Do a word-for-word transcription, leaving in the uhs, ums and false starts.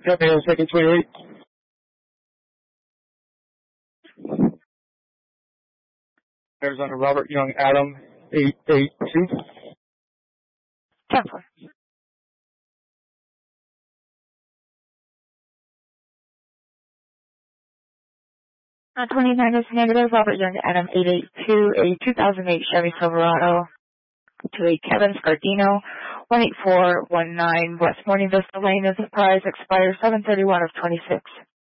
Atlanta second twenty-eight. Arizona Robert Young Adam eight eight two. ten four. Uh, twenty-nine is negative. Robert Young Adam eight eight two, a two thousand eight Chevy Silverado to a Kevin Scardino one eight four one nine West Morning Vista Lane is the prize, expires seven thirty-one of twenty-six.